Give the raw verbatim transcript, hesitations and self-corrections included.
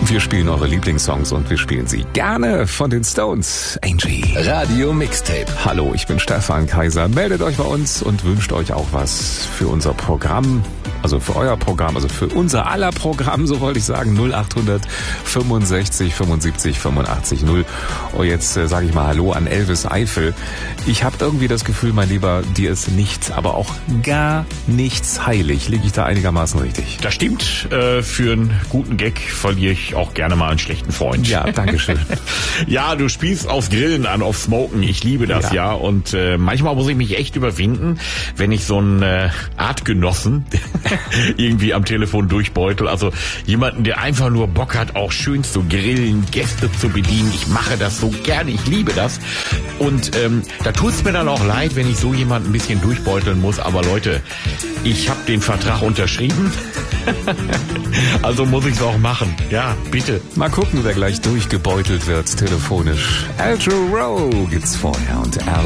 Wir spielen eure Lieblingssongs und wir spielen sie gerne von den Stones. Angie. Radio Mixtape. Hallo, ich bin Stefan Kaiser. Meldet euch bei uns und wünscht euch auch was für unser Programm. Also für euer Programm, also für unser aller Programm, so wollte ich sagen, null acht fünfundsechzig fünfundsiebzig fünfundachtzig null. Und jetzt äh, sage ich mal Hallo an Elvis Eifel. Ich habe irgendwie das Gefühl, mein Lieber, dir ist nichts, aber auch gar nichts heilig. Liege ich da einigermaßen richtig? Das stimmt. Äh, für einen guten Gag verliere ich auch gerne mal einen schlechten Freund. Ja, danke schön. Ja, du spielst aufs Grillen an, auf Smoken. Ich liebe das ja. ja. Und äh, manchmal muss ich mich echt überwinden, wenn ich so einen äh, Artgenossen irgendwie am Telefon durchbeutel. Also jemanden, der einfach nur Bock hat, auch schön zu grillen, Gäste zu bedienen. Ich mache das so gerne, ich liebe das. Und ähm, da tut es mir dann auch leid, wenn ich so jemanden ein bisschen durchbeuteln muss. Aber Leute, ich habe den Vertrag unterschrieben. Also muss ich es auch machen. Ja, bitte. Mal gucken, wer gleich durchgebeutelt wird telefonisch. Al Jarreau gibt's vorher und Al